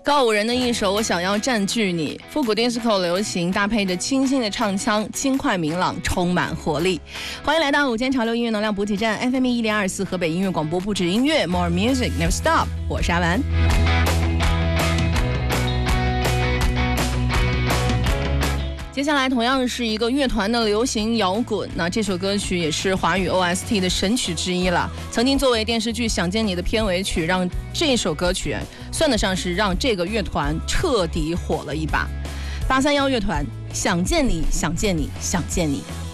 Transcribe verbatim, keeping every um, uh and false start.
告五人的一首《我想要占据你》，复古 disco 流行搭配着清新的唱腔，轻快明朗，充满活力。欢迎来到午间潮流音乐能量补给站 F M 一零二四河北音乐广播，不止音乐 ，More Music Never Stop。我是阿文。接下来同样是一个乐团的流行摇滚，那这首歌曲也是华语 O S T 的神曲之一了。曾经作为电视剧《想见你》的片尾曲，让这首歌曲算得上是让这个乐团彻底火了一把。八三幺乐团，想见你，想见你，想见你。